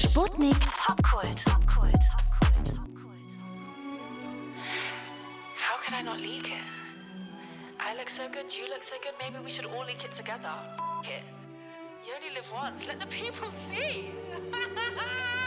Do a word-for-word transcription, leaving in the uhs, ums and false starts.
Sputnik Popkult. Popkult. How could I not leak it? I look so good, you look so good, maybe we should all leak it together. F- it. You only live once, let the people see.